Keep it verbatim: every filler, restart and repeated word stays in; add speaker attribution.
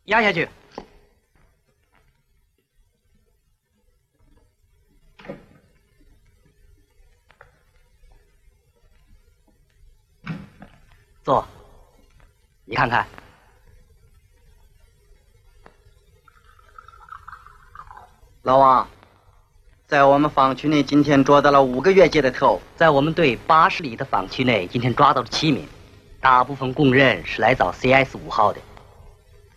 Speaker 1: 压下去。坐，你看看。
Speaker 2: 老王，在我们防区内今天捉到了五个越界的特务，
Speaker 1: 在我们队八十里的防区内，今天抓到了七名，大部分供认是来找 C S 五号的。